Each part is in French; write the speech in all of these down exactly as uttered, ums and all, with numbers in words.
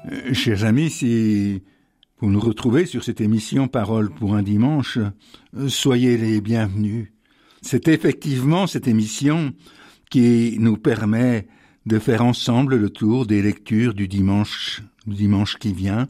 Euh, chers amis, si vous nous retrouvez sur cette émission Parole pour un dimanche, euh, soyez les bienvenus. C'est effectivement cette émission qui nous permet de faire ensemble le tour des lectures du dimanche, du dimanche qui vient,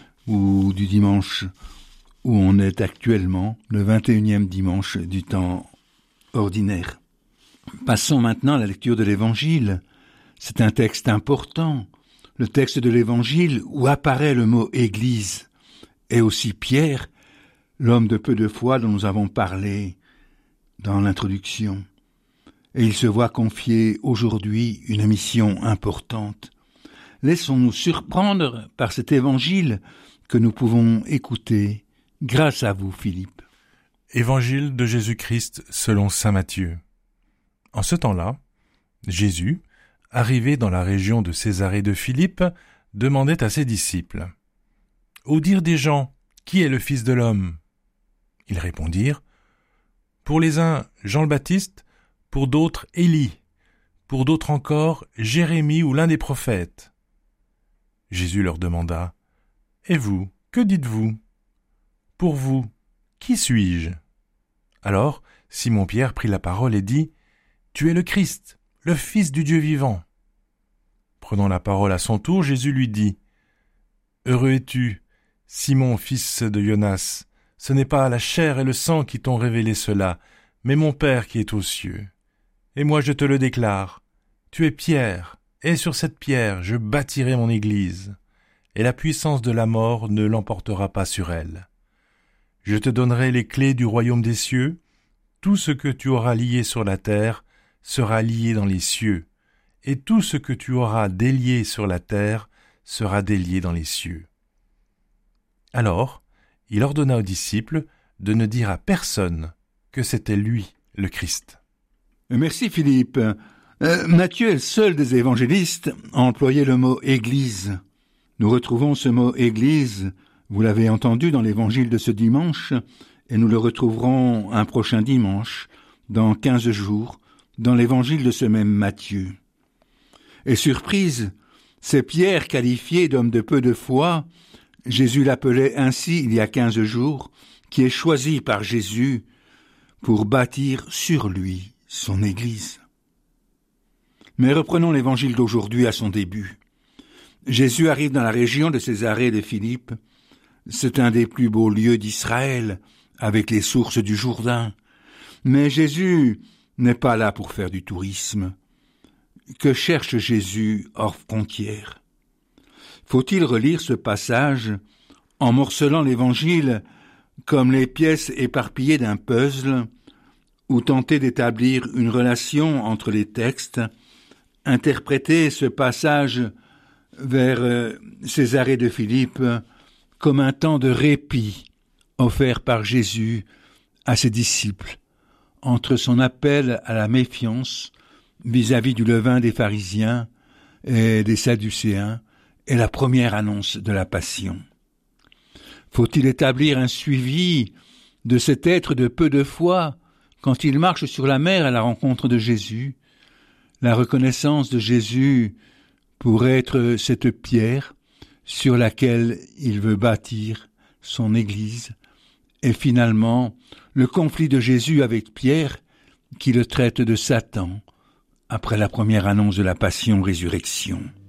ou du dimanche où on est actuellement, le vingt et unième dimanche du temps ordinaire. Passons maintenant à la lecture de l'Évangile. C'est un texte important, le texte de l'Évangile où apparaît le mot « Église » et aussi Pierre, l'homme de peu de foi dont nous avons parlé dans l'introduction. Et il se voit confier aujourd'hui une mission importante. Laissons-nous surprendre par cet Évangile que nous pouvons écouter grâce à vous, Philippe. Évangile de Jésus-Christ selon saint Matthieu. En ce temps-là, Jésus, arrivé dans la région de Césarée de Philippe, demandait à ses disciples : « Au dire des gens, qui est le Fils de l'homme ?» Ils répondirent : « Pour les uns, Jean le Baptiste, pour d'autres, Élie, pour d'autres encore, Jérémie ou l'un des prophètes. » Jésus leur demanda : « Et vous, que dites-vous ? Pour vous, qui suis-je » Alors Simon-Pierre prit la parole et dit : « Tu es le Christ, le Fils du Dieu vivant. » Prenant la parole à son tour, Jésus lui dit : « Heureux es-tu, Simon, fils de Jonas, ce n'est pas la chair et le sang qui t'ont révélé cela, mais mon Père qui est aux cieux. Et moi je te le déclare, tu es Pierre, et sur cette pierre je bâtirai mon église, et la puissance de la mort ne l'emportera pas sur elle. Je te donnerai les clés du royaume des cieux, tout ce que tu auras lié sur la terre sera lié dans les cieux, et tout ce que tu auras délié sur la terre sera délié dans les cieux. » Alors, il ordonna aux disciples de ne dire à personne que c'était lui, le Christ. Merci Philippe. Euh, Matthieu est le seul des évangélistes à employer le mot « Église ». Nous retrouvons ce mot « Église », vous l'avez entendu dans l'évangile de ce dimanche, et nous le retrouverons un prochain dimanche, dans quinze jours, dans l'évangile de ce même Matthieu. Et surprise, c'est Pierre qualifié d'homme de peu de foi, Jésus l'appelait ainsi il y a quinze jours, qui est choisi par Jésus pour bâtir sur lui son Église. Mais reprenons l'évangile d'aujourd'hui à son début. Jésus arrive dans la région de Césarée de Philippe. C'est un des plus beaux lieux d'Israël, avec les sources du Jourdain. Mais Jésus n'est pas là pour faire du tourisme. Que cherche Jésus hors frontières ? Faut-il relire ce passage en morcelant l'Évangile comme les pièces éparpillées d'un puzzle, ou tenter d'établir une relation entre les textes, interpréter ce passage vers Césarée de Philippe comme un temps de répit offert par Jésus à ses disciples entre son appel à la méfiance vis-à-vis du levain des pharisiens et des sadducéens et la première annonce de la passion. Faut-il établir un suivi de cet être de peu de foi quand il marche sur la mer à la rencontre de Jésus? La reconnaissance de Jésus pour être cette pierre sur laquelle il veut bâtir son Église, et finalement le conflit de Jésus avec Pierre qui le traite de Satan après la première annonce de la passion-résurrection.